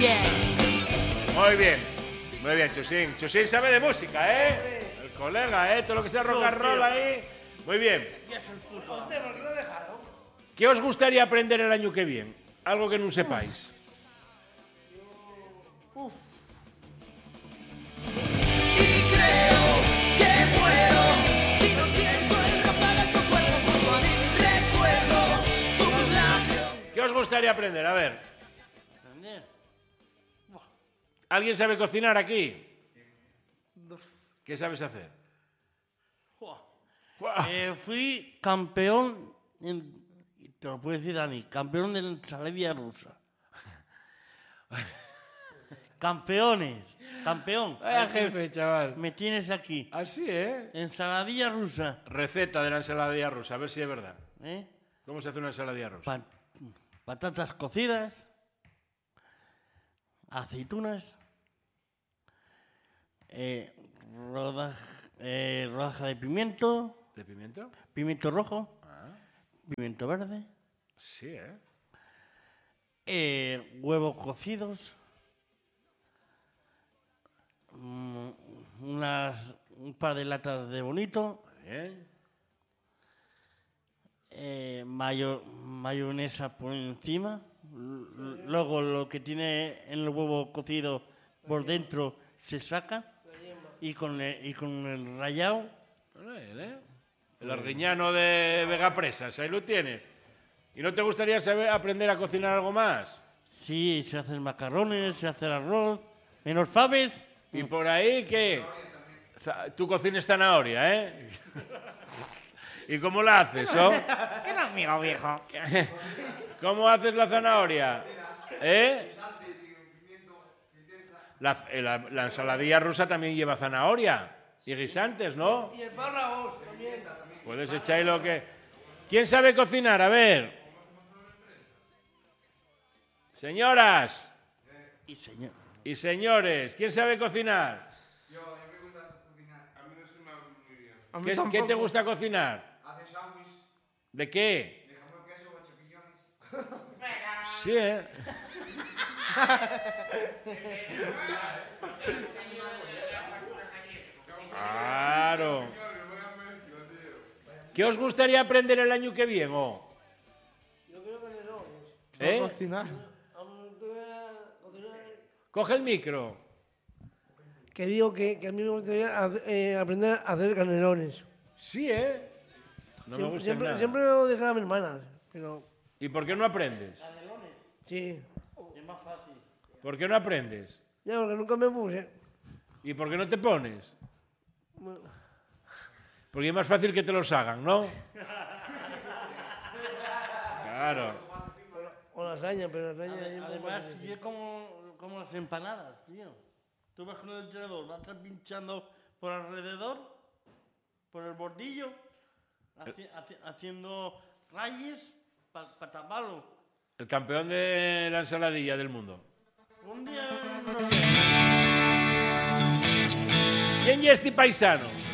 Muy bien, Chusín. Chusín sabe de música, ¿eh? El colega, ¿eh? Todo lo que sea rock and roll ahí. Muy bien. ¿Qué os gustaría aprender el año que viene? Algo que no sepáis. Y creo que muero si no siento el ropa de tu cuerpo junto a mí. Recuerdo tus labios. ¿Qué os gustaría aprender? A ver. ¿Alguien sabe cocinar aquí? ¿Qué sabes hacer? Fui campeón, te lo puedo decir Dani, campeón de la ensaladilla rusa. Campeón. Vaya jefe, chaval. Me tienes aquí. Así, ¿eh? Ensaladilla rusa. Receta de la ensaladilla rusa, a ver si es verdad. ¿Eh? ¿Cómo se hace una ensaladilla rusa? Patatas cocidas, aceitunas, rodaja de pimiento, ¿De pimiento? pimiento rojo, Ah, pimiento verde, sí, ¿eh? huevos cocidos, un par de latas de bonito, Bien. mayonesa por encima, luego lo que tiene en el huevo cocido por dentro se saca y con el rallado. El arguiñano de Vegapresas, ahí lo tienes. ¿Y no te gustaría aprender a cocinar algo más? Sí, se hacen macarrones, se hace el arroz, menos faves. ¿Y por ahí qué? Tú cocinas zanahoria, ¿eh? ¿Y cómo la haces, oh? ¿Qué es amigo viejo? ¿Cómo haces la zanahoria? ¿Eh? La ensaladilla rusa también lleva zanahoria y guisantes, ¿no? Y espárragos también. Puedes echar lo que... ¿Quién sabe cocinar? A ver. Señoras y señores, ¿quién sabe cocinar? Yo me gusta cocinar. A mí no se me da muy bien. ¿Qué te gusta cocinar? Hacer sándwich ¿De qué? de jamón, queso o champiñones. Sí, ¿eh? Claro. ¿Qué os gustaría aprender el año que viene? Oh? Yo creo que no. ¿Eh? Cocinar. Coge el micro. Que digo que a mí me gustaría aprender a hacer canelones. Sí, ¿eh? No me gusta nada. Siempre lo dejaba a mi hermana, pero ¿Y por qué no aprendes? sí. Es más fácil. ¿Por qué no aprendes? Ya, porque nunca me puse. ¿Y por qué no te pones? Bueno, Porque es más fácil que te los hagan, ¿no? Claro. o lasaña, pero lasaña... es un poco Además, difícil. es como las empanadas, tío. Tú vas con el tenedor, vas pinchando por alrededor, por el bordillo, haciendo rayes para taparlo. El campeón de la ensaladilla del mundo. Un día... ¿Quién es este paisano?